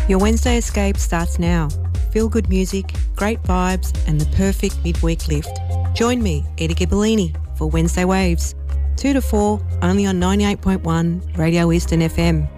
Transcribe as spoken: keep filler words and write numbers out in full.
Your Wednesday escape starts now. Feel good music, great vibes and the perfect midweek lift. Join me, Edie Ghibellini, for Wednesday Waves. two to four, only on ninety-eight point one Radio Eastern F M.